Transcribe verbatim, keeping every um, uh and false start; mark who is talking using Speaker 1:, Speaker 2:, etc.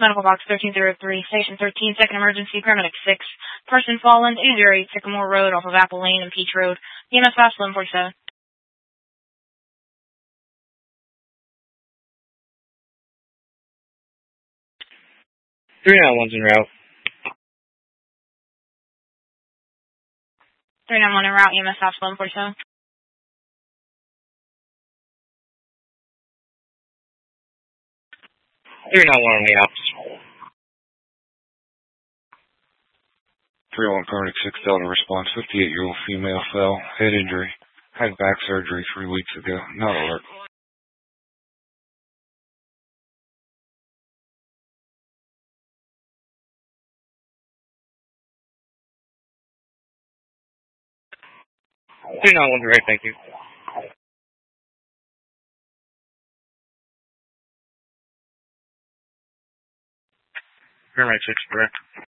Speaker 1: Medical Box thirteen oh three, Station thirteen, Second Emergency, Paramedic six. Person fallen, eight oh eight Sycamore Road off of Apple Lane and Peach Road. E M S fast eleven forty-seven.
Speaker 2: three nine one's en route.
Speaker 1: three nine one en route, E M S fast eleven forty-seven.
Speaker 2: three nine one on the out.
Speaker 3: three one Paramedic six Delta response. fifty-eight-year-old female fell. Head injury. Had back surgery three weeks ago. Not alert.
Speaker 2: three nine one's right, thank you. Paramedic six, correct.